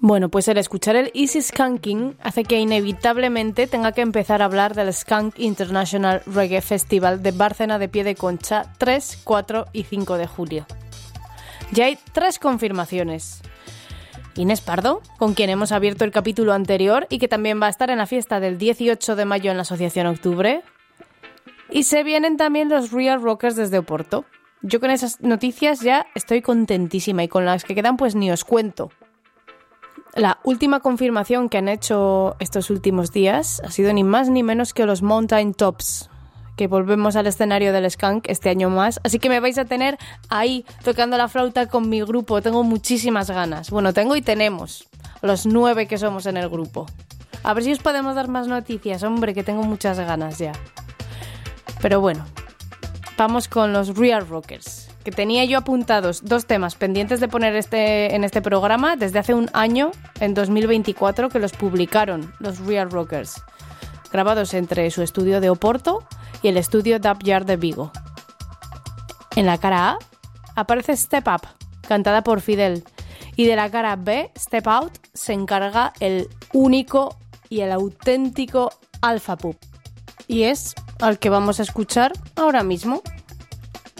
Bueno, pues el escuchar el Easy Skanking hace que inevitablemente tenga que empezar a hablar del Skank International Reggae Festival de Bárcena de Piedeconcha 3, 4 y 5 de julio. Ya hay 3 confirmaciones. Inés Pardo, con quien hemos abierto el capítulo anterior y que también va a estar en la fiesta del 18 de mayo en la Asociación Octubre. Y se vienen también los Real Rockers desde Oporto. Yo con esas noticias ya estoy contentísima y con las que quedan pues ni os cuento. La última confirmación que han hecho estos últimos días ha sido ni más ni menos que los Mountain Tops, que volvemos al escenario del Skank este año más, así que me vais a tener ahí tocando la flauta con mi grupo. Tengo muchísimas ganas. Bueno, tengo y tenemos los 9 que somos en el grupo. A ver si os podemos dar más noticias, hombre, que tengo muchas ganas ya. Pero bueno, vamos con los Real Rockers, que tenía yo apuntados 2 temas pendientes de poner en este programa desde hace un año, en 2024, que los publicaron los Real Rockers, grabados entre su estudio de Oporto y el estudio Dub Yard de Vigo. En la cara A aparece Step Up, cantada por Fidel, y de la cara B, Step Out, se encarga el único y el auténtico Alpha Pup, y es al que vamos a escuchar ahora mismo.